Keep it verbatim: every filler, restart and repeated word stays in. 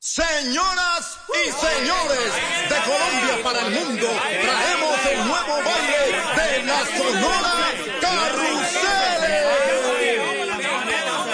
Señoras y señores, de Colombia para el mundo, traemos el nuevo baile de la Sonora